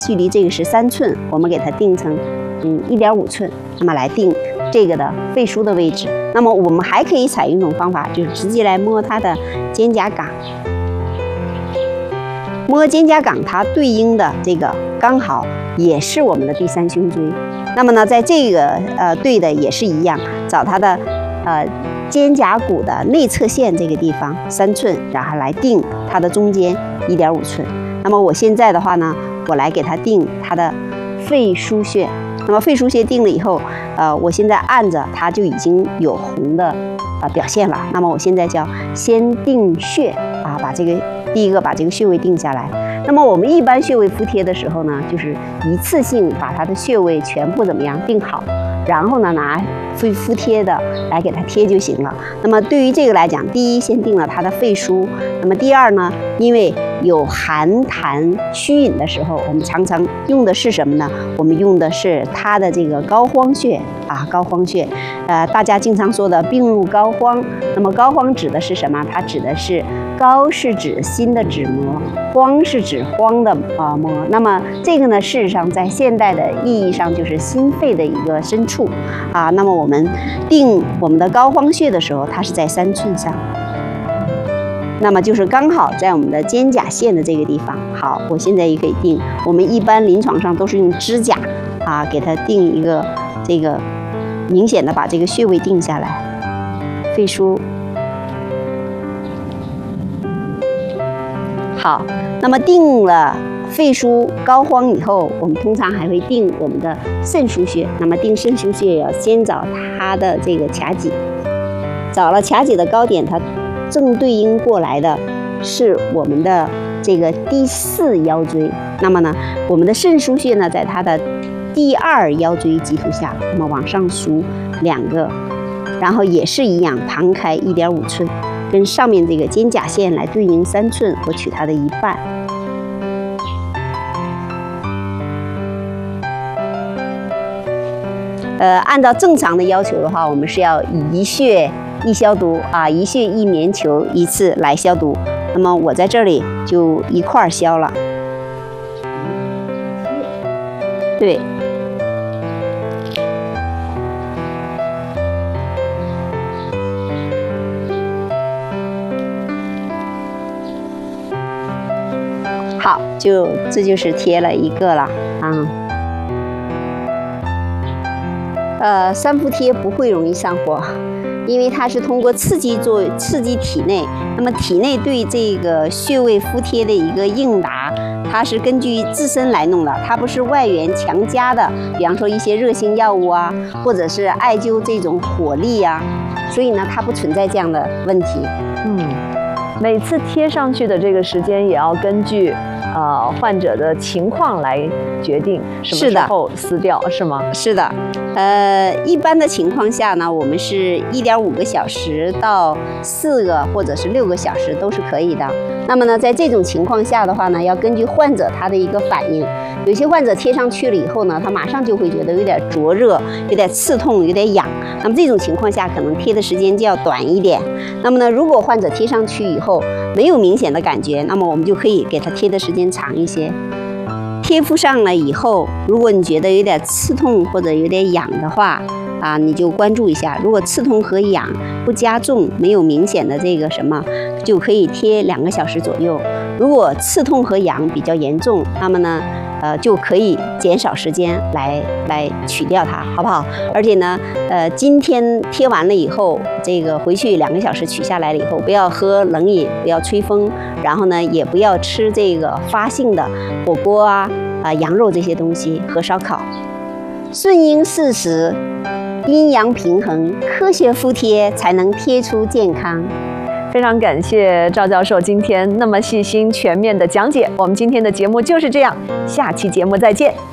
距离这个是3寸，我们给它定成1.5寸，那么来定这个的肺腧的位置。那么我们还可以采用一种方法，就是直接来摸它的肩胛岗。摸肩胛岗，它对应的这个刚好也是我们的第3胸椎。那么呢，在这个对的也是一样，找它的肩胛骨的内侧线这个地方3寸，然后来定它的中间1.5寸。那么我现在的话呢，我来给它定它的肺腧穴。那么肺腧穴定了以后，我现在按着它就已经有红的表现了。那么我现在就要先定穴啊，把这个第一个把这个穴位定下来。那么我们一般穴位敷贴的时候呢，就是一次性把它的穴位全部怎么样定好，然后呢拿敷贴的来给它贴就行了。那么对于这个来讲，第一先定了它的肺腧，那么第二呢，因为有寒痰虚饮的时候，我们常常用的是什么呢？我们用的是它的这个膏肓穴啊，膏肓穴。大家经常说的病入膏肓，那么膏肓指的是什么？它指的是膏是指心的指膜，肓是指荒的膜。那么这个呢，事实上在现代的意义上就是心肺的一个深处啊。那么我们定我们的膏肓穴的时候，它是在3寸上。那么就是刚好在我们的肩胛线的这个地方。好，我现在也可以定。我们一般临床上都是用指甲啊，给它定一个这个明显的把这个穴位定下来。肺腧。好，那么定了肺腧、膏肓以后，我们通常还会定我们的肾腧穴。那么定肾腧穴要先找它的这个髂脊，找了髂脊的高点，它正对应过来的是我们的这个第4腰椎。那么呢，我们的肾腧穴呢，在它的第2腰椎棘突下，那么往上数2个，然后也是一样，旁开1.5寸，跟上面这个肩胛线来对应3寸，我取它的1半。按照正常的要求的话，我们是要1穴1消毒啊，1穴1棉球一次来消毒。那么我在这里就一块消了。对。好，这就是贴了一个了啊。3伏贴不会容易上火，因为它是通过刺激体内，那么体内对这个穴位敷贴的一个应答，它是根据自身来弄的，它不是外援强加的，比方说一些热性药物啊，或者是艾灸这种火力啊，所以呢，它不存在这样的问题。 每次贴上去的这个时间也要根据患者的情况来决定什么时候撕掉，是吗？ 是的，一般的情况下呢，我们是1.5个小时到4个或者是6个小时都是可以的。那么呢，在这种情况下的话呢，要根据患者他的一个反应。有些患者贴上去了以后呢，他马上就会觉得有点灼热、有点刺痛、有点痒。那么这种情况下，可能贴的时间就要短一点。那么呢，如果患者贴上去以后没有明显的感觉，那么我们就可以给他贴的时间长一些。贴敷上了以后，如果你觉得有点刺痛或者有点痒的话，你就关注一下。如果刺痛和痒不加重，没有明显的这个什么，就可以贴2个小时左右。如果刺痛和痒比较严重，那么呢，就可以减少时间来取掉它，好不好？而且呢，今天贴完了以后，这个回去2个小时取下来了以后，不要喝冷饮，不要吹风，然后呢，也不要吃这个发性的火锅羊肉这些东西和烧烤。顺应四时，阴阳平衡，科学敷贴才能贴出健康。 非常感谢赵教授今天那么细心全面的讲解。我们今天的节目就是这样，下期节目再见。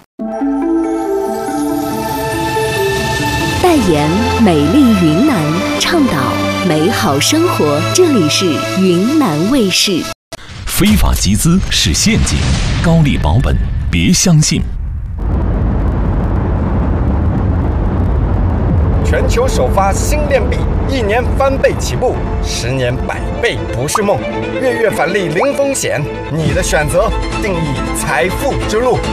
代言美丽云南，倡导美好生活。这里是云南卫视。 非法集资是陷阱，高利保本别相信。 全球首发新链币，1年翻倍起步，10年100倍不是梦，月月返利零风险，你的选择定义财富之路。